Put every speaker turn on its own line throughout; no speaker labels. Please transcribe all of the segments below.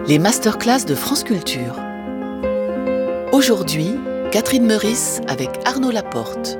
Les masterclass de France Culture. Aujourd'hui, Catherine Meurice avec Arnaud Laporte.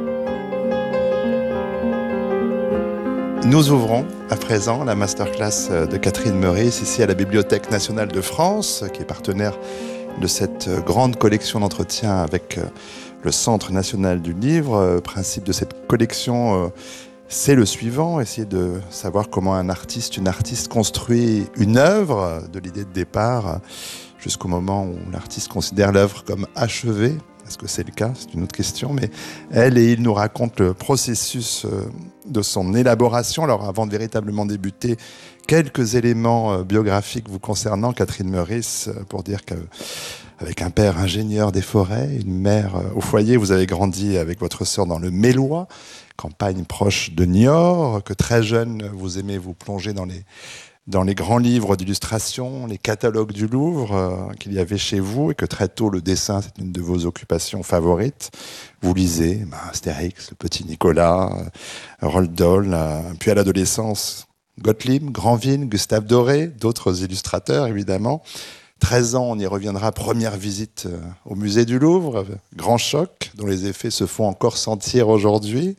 Nous ouvrons à présent la masterclass de Catherine Meurice ici à la Bibliothèque nationale de France, qui est partenaire de cette grande collection d'entretiens avec le Centre national du livre. Le principe de cette collection, c'est le suivant, essayer de savoir comment un artiste, une artiste construit une œuvre, de l'idée de départ jusqu'au moment où l'artiste considère l'œuvre comme achevée. Est-ce que c'est le cas ? C'est une autre question. Mais elle et il nous racontent le processus de son élaboration. Alors, avant de véritablement débuter, quelques éléments biographiques vous concernant, Catherine Meurice, pour dire qu'avec un père ingénieur des forêts, une mère au foyer, vous avez grandi avec votre sœur dans le Mélois, campagne proche de Niort, que très jeune, vous aimez vous plonger dans les grands livres d'illustration, les catalogues du Louvre qu'il y avait chez vous, et que très tôt le dessin, c'est une de vos occupations favorites. Vous lisez Astérix, le petit Nicolas, Roald Dahl, puis à l'adolescence, Gottlieb, Granville, Gustave Doré, d'autres illustrateurs évidemment. 13 ans, on y reviendra, première visite au musée du Louvre, grand choc, dont les effets se font encore sentir aujourd'hui.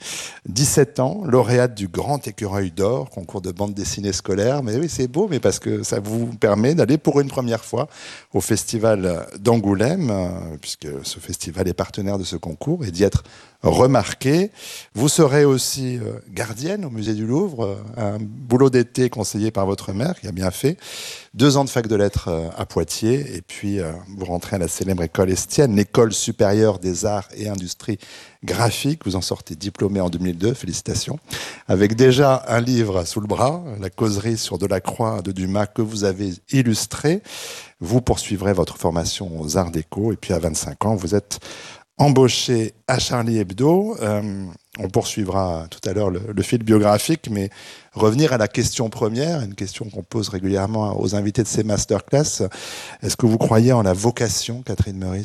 17 ans, lauréate du Grand Écureuil d'Or, concours de bande dessinée scolaire. Mais oui, c'est beau, mais parce que ça vous permet d'aller pour une première fois au Festival d'Angoulême, puisque ce festival est partenaire de ce concours, et d'y être remarqué. Vous serez aussi gardienne au musée du Louvre, un boulot d'été conseillé par votre mère, qui a bien fait. 2 ans de fac de lettres à Poitiers, et puis vous rentrez à la célèbre école Estienne, l'école supérieure des arts et industries graphiques. Vous en sortez diplômé en 2002, félicitations, avec déjà un livre sous le bras, La causerie sur Delacroix de Dumas, que vous avez illustré. Vous poursuivrez votre formation aux arts déco, et puis à 25 ans, vous êtes embauché à Charlie Hebdo. On poursuivra tout à l'heure le fil biographique, mais revenir à la question première, une question qu'on pose régulièrement aux invités de ces masterclass. Est-ce que vous croyez en la vocation, Catherine Meurice ?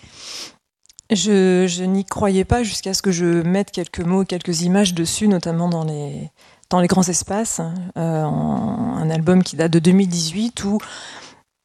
Je n'y croyais pas jusqu'à ce que je mette quelques mots, quelques images dessus, notamment dans les grands espaces. Un album qui date de 2018 où